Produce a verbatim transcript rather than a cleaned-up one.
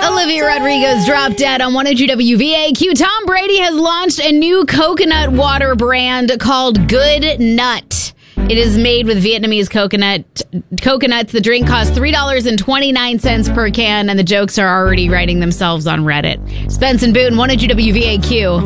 Olivia Rodrigo's Drop Dead on one oh two W V A Q. Tom Brady has launched a new coconut water brand called Good Nut. It is made with Vietnamese coconut coconuts. The drink costs three dollars and twenty-nine cents per can, and the jokes are already writing themselves on Reddit. Spence and Boone, one oh two W V A Q.